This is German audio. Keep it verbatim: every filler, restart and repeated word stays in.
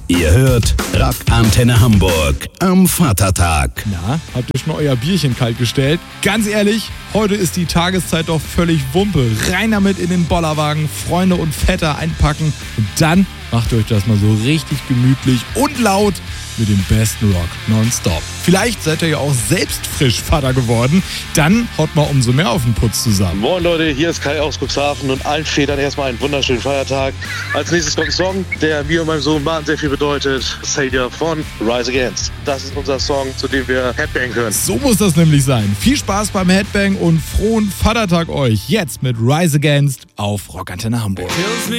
Ihr hört Rock Antenne Hamburg am Vatertag. Na, habt ihr schon euer Bierchen kalt gestellt? Ganz ehrlich, heute ist die Tageszeit doch völlig Wumpe. Rein damit in den Bollerwagen, Freunde und Vetter einpacken und dann macht euch das mal so richtig gemütlich und laut mit dem besten Rock nonstop. Vielleicht seid ihr ja auch selbst frisch Vater geworden. Dann haut mal umso mehr auf den Putz zusammen. Moin Leute, hier ist Kai aus Cuxhaven und allen Vätern erstmal einen wunderschönen Feiertag. Als nächstes kommt ein Song, der mir und meinem Sohn Martin sehr viel bedeutet. Savior von Rise Against. Das ist unser Song, zu dem wir Headbang hören. So muss das nämlich sein. Viel Spaß beim Headbang und frohen Vatertag euch. Jetzt mit Rise Against auf Rock Antenne Hamburg.